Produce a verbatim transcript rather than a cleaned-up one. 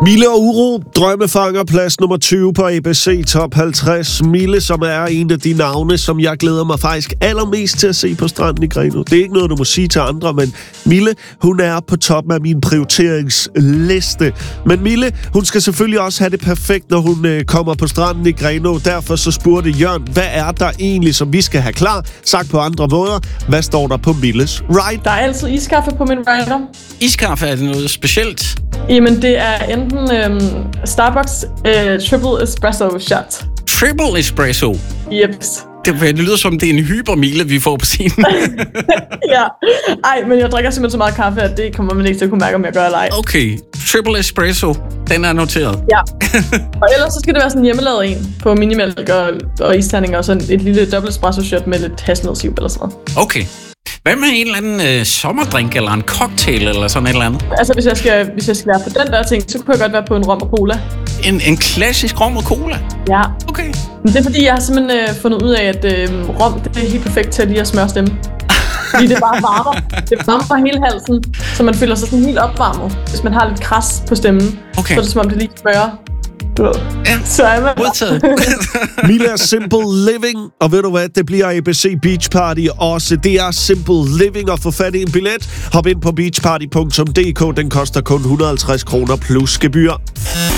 Mille og Uro, drømmefanger, plads nummer tyve på A B C Top halvtreds. Mille, som er en af de navne, som jeg glæder mig faktisk allermest til at se på stranden i Grenaa. Det er ikke noget, du må sige til andre, men Mille, hun er på toppen af min prioriteringsliste. Men Mille, hun skal selvfølgelig også have det perfekt, når hun øh, kommer på stranden i Grenaa. Derfor så spurgte Jørn, hvad er der egentlig, som vi skal have klar? Sagt på andre måder, hvad står der på Milles ride? Der er altid iskaffe på min rider. Iskaffe, er det noget specielt? Jamen, det er enten øhm, Starbucks øh, Triple Espresso Shot. Triple Espresso? Jeps. Det, det lyder som, det er en hypermile, vi får på scenen. Ja. Ej, men jeg drikker simpelthen så meget kaffe, at det kommer man ikke til at kunne mærke, om jeg gør eller ej. Okay. Triple Espresso. Den er noteret. Ja. Og ellers så skal det være sådan en hjemmelavet en på minimælk og, og isterninger og sådan et lille dobbelt espresso shot med lidt hasselnødsirup eller sådan noget. Okay. Hvad med en eller anden øh, sommerdrink eller en cocktail eller sådan et eller andet? Altså, hvis jeg skal, hvis jeg skal være på den der ting, så kunne jeg godt være på en rom og cola. En, en klassisk rom og cola? Ja. Okay. Men det er fordi, jeg har simpelthen øh, fundet ud af, at øh, rom, det er helt perfekt til at lige at smøre stemme. Fordi det bare varmer. Det varmer hele halsen, så man føler sig sådan helt opvarmet. Hvis man har lidt kras på stemmen, okay. så er det som om det lige smører. Ja, så er man modtaget. Mille er Simple Living, og ved du hvad, det bliver A B C Beach Party også. Det er Simple Living, og få fat i en billet. Hop ind på beachparty punktum d k, den koster kun et hundrede og halvtreds kroner plus gebyr.